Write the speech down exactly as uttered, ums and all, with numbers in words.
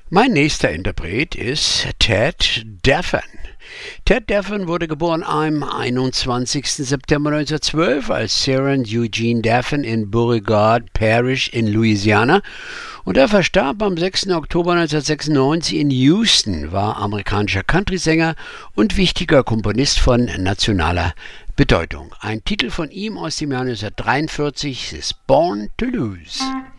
Mein nächster Interpret ist Ted Daffen. Ted Daffen wurde geboren am einundzwanzigsten September neunzehnhundertzwölf als Sarah Eugene Daffen in Beauregard Parish in Louisiana und er verstarb am sechsten Oktober neunzehnhundertsechsundneunzig in Houston, war amerikanischer Country-Sänger und wichtiger Komponist von nationaler Bedeutung. Ein Titel von ihm aus dem Jahr neunzehnhundertdreiundvierzig ist Born to Lose.